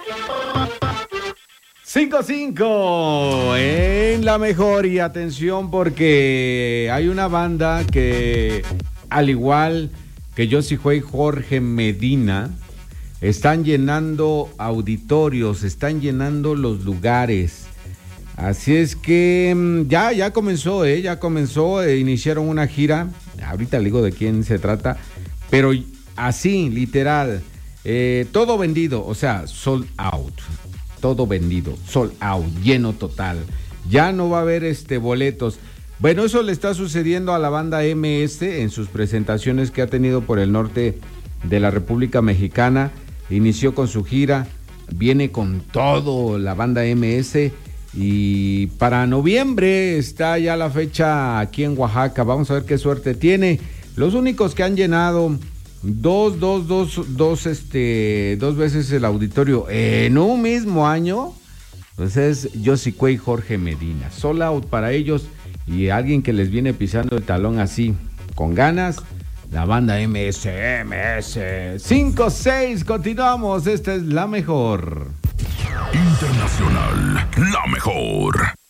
5-5 en la mejor, y atención porque hay una banda que, al igual que Josie Jue y Jorge Medina, están llenando auditorios, están llenando los lugares. Así es que ya comenzó, iniciaron una gira. Ahorita le digo de quién se trata, pero así, literal, todo vendido, o sea, sold out. Todo vendido, sold out, lleno total. Ya no va a haber boletos. Bueno, eso le está sucediendo a la banda MS en sus presentaciones que ha tenido por el norte de la República Mexicana. Inició con su gira, viene con todo la banda MS, y para noviembre está ya la fecha aquí en Oaxaca. Vamos a ver qué suerte tiene. Los únicos que han llenado dos veces el auditorio en un mismo año, pues es Josie Jue y Jorge Medina. Sold out para ellos, y alguien que les viene pisando el talón así, con ganas, la banda MS. 5-6, continuamos, esta es la mejor. Internacional, la mejor.